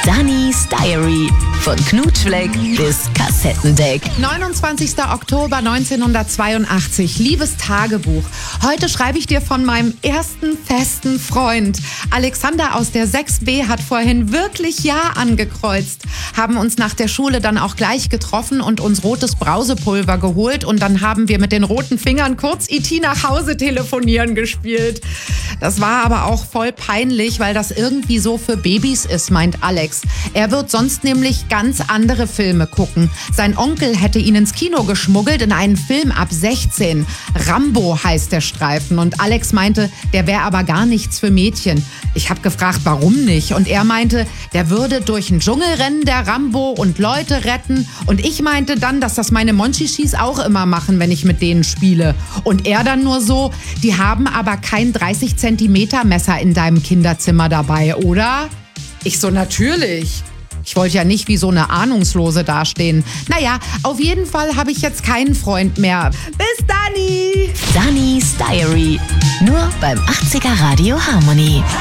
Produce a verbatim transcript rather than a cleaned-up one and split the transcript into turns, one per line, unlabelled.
Dannys Diary. Von Knutschfleck bis Kassettendeck.
neunundzwanzigster Oktober neunzehnhundertzweiundachtzig. Liebes Tagebuch. Heute schreibe ich dir von meinem ersten festen Freund. Alexander aus der sechs b hat vorhin wirklich Ja angekreuzt. Haben uns nach der Schule dann auch gleich getroffen und uns rotes Brausepulver geholt. Und dann haben wir mit den roten Fingern kurz I T nach Hause telefonieren gespielt. Das war aber auch voll peinlich, weil das irgendwie so für Babys ist, meint Alex. Er wird sonst nämlich ganz andere Filme gucken. Sein Onkel hätte ihn ins Kino geschmuggelt in einen Film ab sechzehn. Rambo heißt der Streifen. Und Alex meinte, der wäre aber gar nichts für Mädchen. Ich habe gefragt, warum nicht? Und er meinte, der würde durch den Dschungel rennen, der Rambo, und Leute retten. Und ich meinte dann, dass das meine Monchichis auch immer machen, wenn ich mit denen spiele. Und er dann nur so, die haben aber kein dreißig Zentimeter Messer in deinem Kinderzimmer dabei, oder? Ich so, natürlich. Ich wollte ja nicht wie so eine Ahnungslose dastehen. Naja, auf jeden Fall habe ich jetzt keinen Freund mehr. Bis Dani!
Dannys Diary. Nur beim achtziger Radio Harmony.